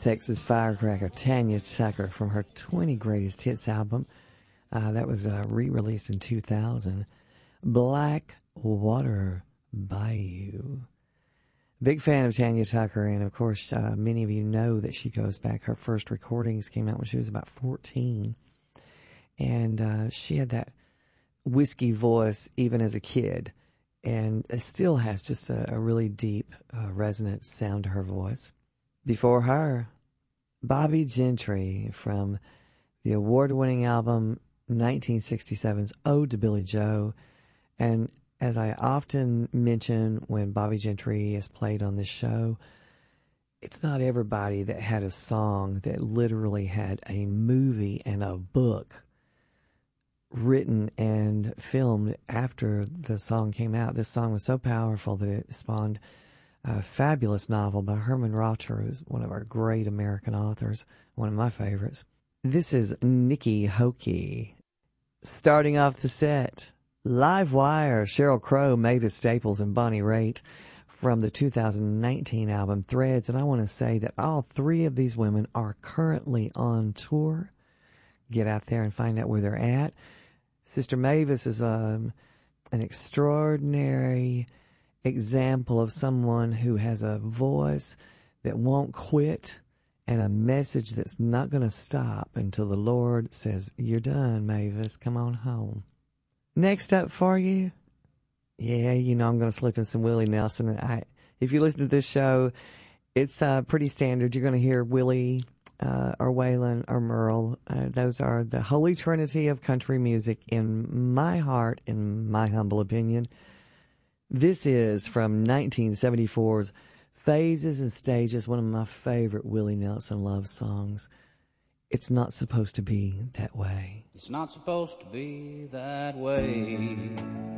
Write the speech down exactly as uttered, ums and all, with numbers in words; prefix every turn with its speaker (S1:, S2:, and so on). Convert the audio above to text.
S1: Texas firecracker Tanya Tucker from her twenty Greatest Hits album. Uh, that was uh, re-released in two thousand. Black Water Bayou. Big fan of Tanya Tucker, and of course, uh, many of you know that she goes back. Her first recordings came out when she was about fourteen, and uh, she had that whiskey voice even as a kid, and it still has just a, a really deep, uh, resonant sound to her voice. Before her, Bobbie Gentry from the award-winning album nineteen sixty-seven's Ode to Billie Joe. And as I often mention when Bobbie Gentry is played on this show, it's not everybody that had a song that literally had a movie and a book written and filmed after the song came out. This song was so powerful that it spawned a fabulous novel by Herman Raucher, who's one of our great American authors, one of my favorites. This is Nikki Hokey. Starting off the set, Live Wire, Sheryl Crow, Mavis Staples, and Bonnie Raitt from the two thousand nineteen album Threads. And I want to say that all three of these women are currently on tour. Get out there and find out where they're at. Sister Mavis is um, an extraordinary example of someone who has a voice that won't quit and a message that's not going to stop until the Lord says, "You're done, Mavis. Come on home." Next up for you, yeah, you know I'm going to slip in some Willie Nelson. I, if you listen to this show, it's uh, pretty standard. You're going to hear Willie uh, or Waylon or Merle. Uh, those are the holy trinity of country music in my heart, in my humble opinion. This is from nineteen seventy-four's Phases and Stages, one of my favorite Willie Nelson love songs. It's not supposed to be that way.
S2: It's not supposed to be that way.